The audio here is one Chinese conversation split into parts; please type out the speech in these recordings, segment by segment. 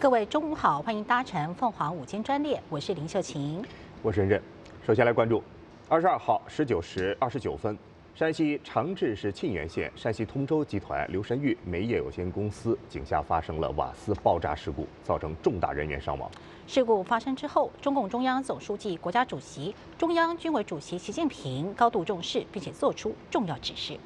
各位中午好，欢迎搭乘凤凰午间专列，我是林秀琴， 我是任任。首先来关注22号19时29分，山西长治市沁源县山西通州集团刘神玉煤业有限公司井下发生了瓦斯爆炸事故，造成重大人员伤亡。 事故发生之后，中共中央总书记、国家主席、中央军委主席习近平高度重视，并且作出重要指示。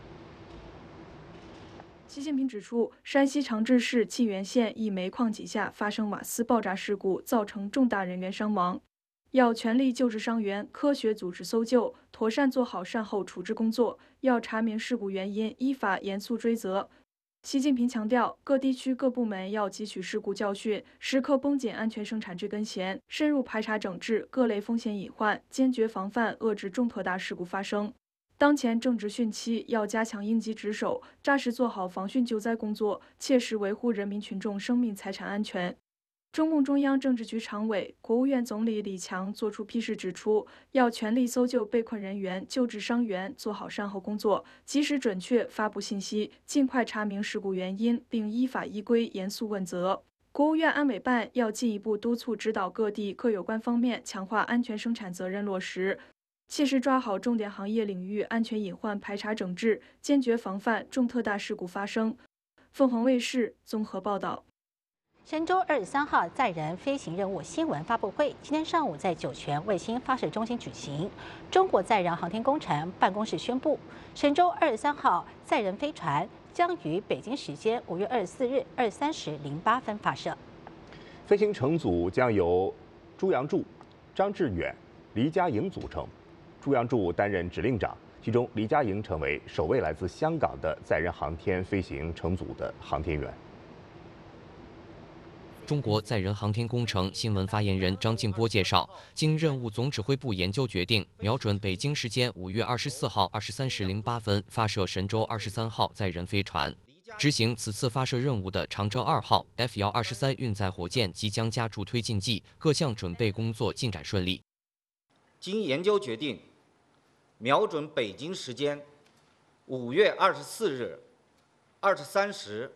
习近平指出，山西长治市沁源县一煤矿井下发生瓦斯爆炸事故，造成重大人员伤亡，要全力救治伤员，科学组织搜救，妥善做好善后处置工作，要查明事故原因，依法严肃追责。习近平强调，各地区各部门要汲取事故教训，时刻绷紧安全生产追根弦，深入排查整治各类风险隐患，坚决防范遏制重特大事故发生。当前正值汛期，要加强应急值守，扎实做好防汛救灾工作，切实维护人民群众生命财产安全。中共中央政治局常委、国务院总理李强作出批示指出，要全力搜救被困人员、救治伤员，做好善后工作，及时准确发布信息，尽快查明事故原因，并依法依规严肃问责。国务院安委办要进一步督促指导各地各有关方面强化安全生产责任落实，切实抓好重点行业领域安全隐患排查整治，坚决防范重特大事故发生。凤凰卫视综合报道。 神舟23号载人飞行任务新闻发布会今天上午在酒泉卫星发射中心举行。中国载人航天工程办公室宣布，神舟23号载人飞船将于北京时间5月24日23时08分发射。 飞行乘组将由朱杨柱、张志远、黎佳莹组成，朱杨柱担任指令长，其中黎佳莹成为首位来自香港的载人航天飞行乘组的航天员。 中国载人航天工程新闻发言人张静波介绍，经任务总指挥部研究决定，瞄准北京时间5月24号23时08分发射神舟23号载人飞船。执行此次发射任务的长征2号 F-123运载火箭即将加注推进剂，各项准备工作进展顺利。 经研究决定，瞄准北京时间5月24日23时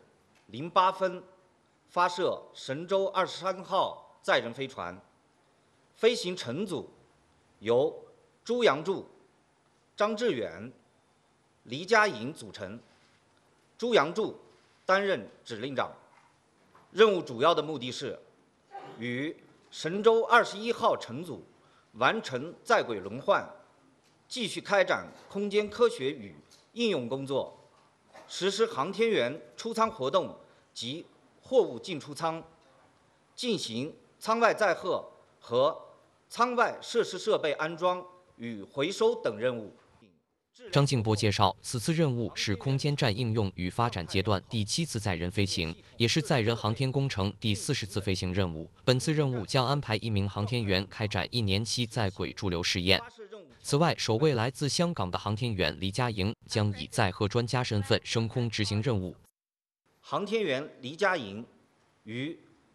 08分。发射神舟23号载人飞船，飞行乘组由朱杨柱、张志远、黎佳莹组成。朱杨柱担任指令长。任务主要的目的是与神舟21号乘组完成在轨轮换，继续开展空间科学与应用工作，实施航天员出舱活动及货物进出舱，进行舱外载荷和舱外设施设备安装与回收等任务。 张静波介绍，此次任务是空间站应用与发展阶段第7次载人飞行，也是载人航天工程第40次飞行任务。本次任务将安排1名航天员开展1年期在轨驻留试验。此外，首位来自香港的航天员黎佳莹将以载荷专家身份升空执行任务。 航天员黎佳莹于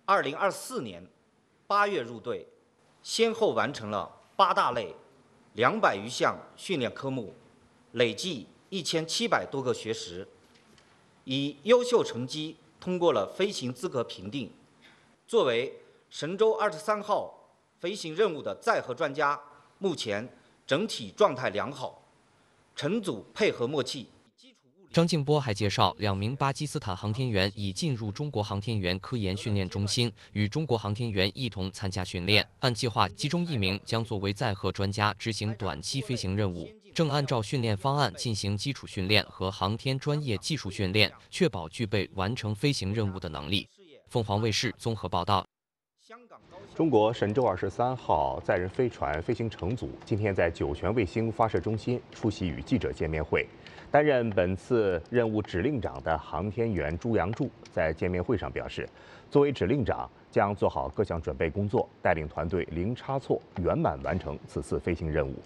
2024年8月入队，先后完成了8大类200余项训练科目，累计1700多个学时，以优秀成绩通过了飞行资格评定。作为神舟23号飞行任务的载荷专家，目前整体状态良好，乘组配合默契。 张静波还介绍，2名巴基斯坦航天员已进入中国航天员科研训练中心，与中国航天员一同参加训练。按计划，其中1名将作为载荷专家执行短期飞行任务，正按照训练方案进行基础训练和航天专业技术训练，确保具备完成飞行任务的能力。凤凰卫视综合报道。 中国神舟23号载人飞船飞行乘组今天在酒泉卫星发射中心出席与记者见面会。担任本次任务指令长的航天员朱杨柱在见面会上表示，作为指令长，将做好各项准备工作，带领团队零差错、圆满完成此次飞行任务。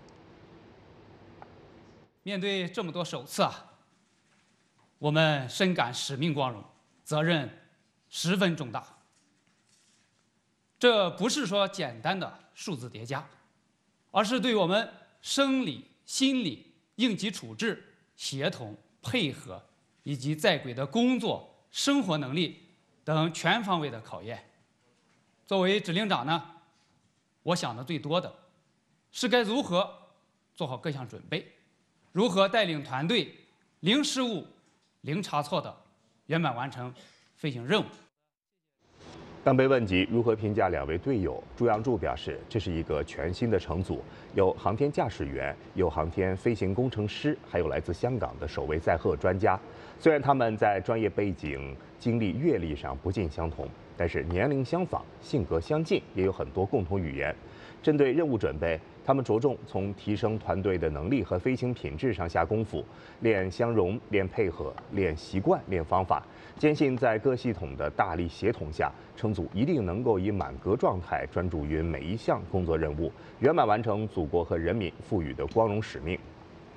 面对这么多首次我们深感使命光荣，责任十分重大。这不是说简单的数字叠加，而是对我们生理、心理、应急处置、协同配合以及在轨的工作、生活能力等全方位的考验。 作为指令长呢，我想的最多的是该如何做好各项准备，如何带领团队零失误、零差错的圆满完成飞行任务。 当被问及如何评价2位队友，朱杨柱表示，这是一个全新的乘组，有航天驾驶员，有航天飞行工程师，还有来自香港的首位载荷专家。虽然他们在专业背景、经历、阅历上不尽相同，但是年龄相仿，性格相近，也有很多共同语言。针对任务准备，他们着重从提升团队的能力和飞行品质上下功夫，练相容、练配合、练习惯、练方法。坚信在各系统的大力协同下，乘组一定能够以满格状态专注于每一项工作任务，圆满完成祖国和人民赋予的光荣使命。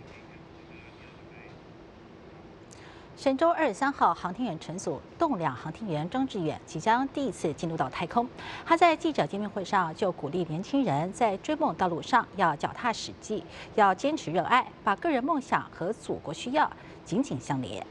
神舟23号航天员乘组动量航天员张志远即将第一次进入到太空。他在记者见面会上就鼓励年轻人在追梦道路上要脚踏实地，要坚持热爱，把个人梦想和祖国需要紧紧相连。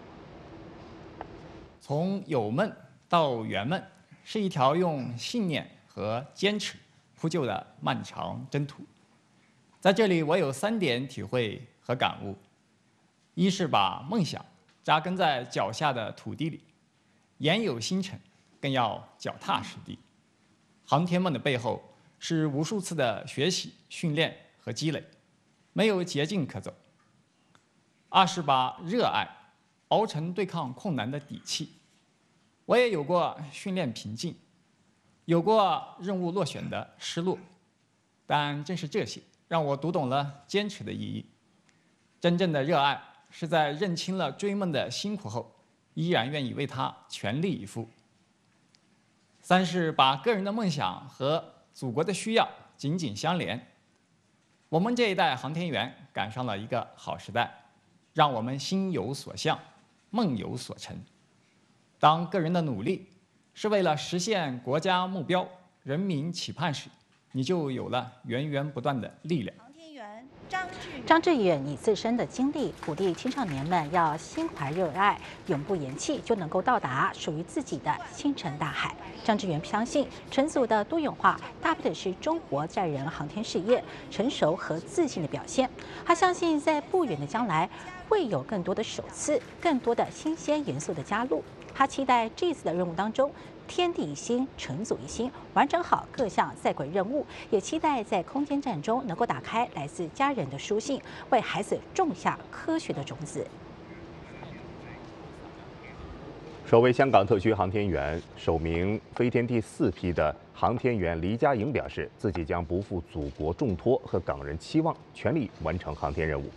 从有梦到圆梦，是一条用信念和坚持铺就的漫长征途。在这里，我有3点体会和感悟：一是把梦想扎根在脚下的土地里，言有星辰，更要脚踏实地。航天梦的背后是无数次的学习、训练和积累，没有捷径可走。二是把热爱熬成对抗困难的底气。我也有过训练瓶颈，有过任务落选的失落，但正是这些，让我读懂了坚持的意义。真正的热爱是在认清了追梦的辛苦后，依然愿意为它全力以赴。三是把个人的梦想和祖国的需要紧紧相连。我们这一代航天员赶上了一个好时代，让我们心有所向，梦有所成。当个人的努力是为了实现国家目标、人民期盼时，你就有了源源不断的力量。 张志远以自身的经历鼓励青少年们要心怀热爱，永不言弃，就能够到达属于自己的星辰大海。张志远相信，乘组的多元化搭配的是中国载人航天事业成熟和自信的表现。他相信，在不远的将来，会有更多的首次、更多的新鲜元素的加入。他期待这次的任务当中，天地一心，乘组一心，完成好各项在轨任务，也期待在空间站中能够打开来自家人的书信，为孩子种下科学的种子。 首位香港特区航天员、首名飞天第4批的航天员黎佳莹表示，自己将不负祖国重托和港人期望，全力完成航天任务。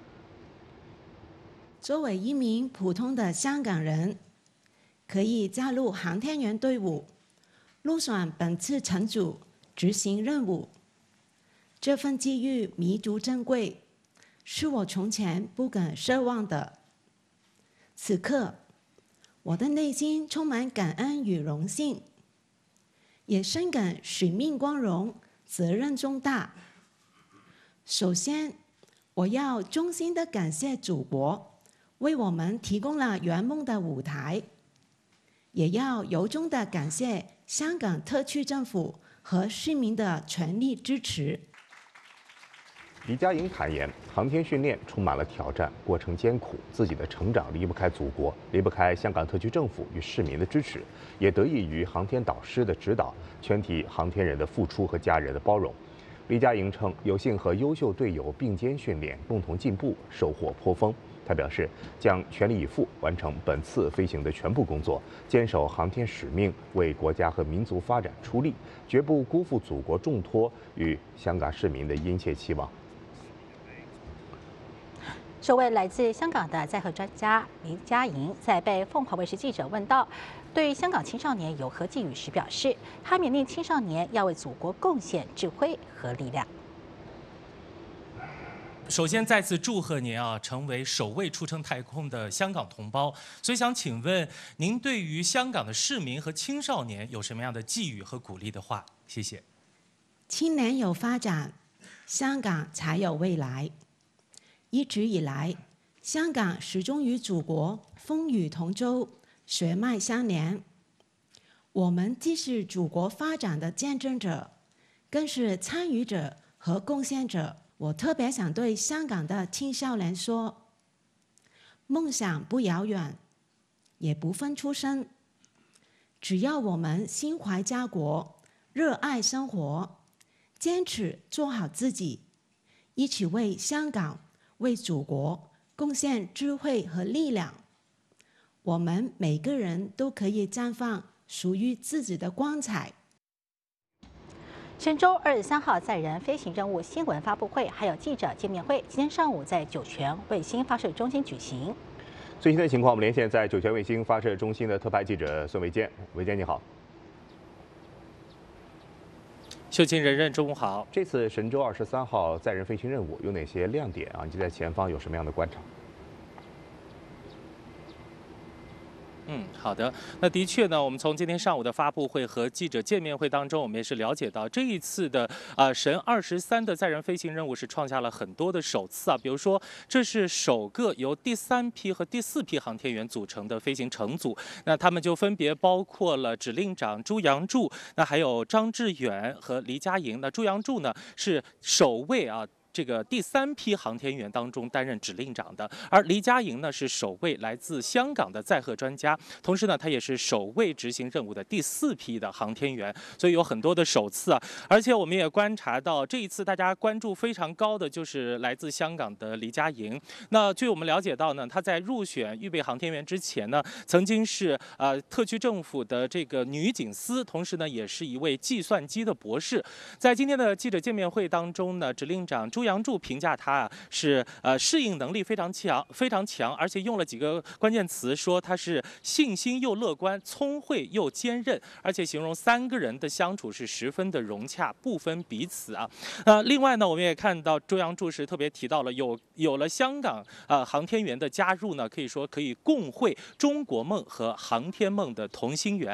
作为一名普通的香港人，可以加入航天员队伍，入选本次乘组执行任务。这份机遇弥足珍贵，是我从前不敢奢望的。此刻，我的内心充满感恩与荣幸，也深感使命光荣，责任重大。首先，我要衷心的感谢祖国，为我们提供了圆梦的舞台。也要由衷的感谢香港特区政府和市民的全力支持。 黎佳莹坦言，航天训练充满了挑战，过程艰苦，自己的成长离不开祖国，离不开香港特区政府与市民的支持，也得益于航天导师的指导，全体航天人的付出和家人的包容。黎佳莹称，有幸和优秀队友并肩训练，共同进步，收获颇丰。他表示，将全力以赴完成本次飞行的全部工作，坚守航天使命，为国家和民族发展出力，绝不辜负祖国重托与香港市民的殷切期望。 首位来自香港的载荷专家黎佳莹在被凤凰卫视记者问到对香港青少年有何寄语时表示，他勉励青少年要为祖国贡献智慧和力量。 首先，再次祝贺您啊，成为首位出征太空的香港同胞。所以想请问您，对于香港的市民和青少年有什么样的寄语和鼓励的话？谢谢。 青年有发展，香港才有未来。一直以来，香港始终与祖国风雨同舟，血脉相连。 我们既是祖国发展的见证者，更是参与者和贡献者。我特别想对香港的青少年说：梦想不遥远，也不分出身，只要我们心怀家国，热爱生活，坚持做好自己，一起为香港、为祖国贡献智慧和力量，我们每个人都可以绽放属于自己的光彩。 神舟23号载人飞行任务新闻发布会还有记者见面会，今天上午在酒泉卫星发射中心举行。 最新的情况，我们连线在酒泉卫星发射中心的特派记者孙维坚。维坚，你好。 秀琴、任任，中午好。 这次神舟23号载人飞行任务有哪些亮点啊？你在前方有什么样的观察？ 好的。那的确呢，我们从今天上午的发布会和记者见面会当中，我们也是了解到这一次的神23的载人飞行任务是创下了很多的首次啊。比如说，这是首个由第3批和第4批航天员组成的飞行乘组，那他们就分别包括了指令长朱杨柱，那还有张志远和黎佳莹。那朱杨柱呢是首位这个第3批航天员当中担任指令长的，而黎佳莹呢是首位来自香港的载荷专家，同时呢，他也是首位执行任务的第4批的航天员，所以有很多的首次啊。而且我们也观察到，这一次大家关注非常高的就是来自香港的黎佳莹。那据我们了解到呢，他在入选预备航天员之前呢，曾经是特区政府的这个女警司，同时呢，也是一位计算机的博士。在今天的记者见面会当中呢，指令长朱杨柱评价他是适应能力非常强，而且用了几个关键词，说他是信心又乐观，聪慧又坚韧，而且形容3个人的相处是十分的融洽，不分彼此啊。另外呢，我们也看到朱杨柱是特别提到了有了香港航天员的加入呢，可以说可以共绘中国梦和航天梦的同心圆。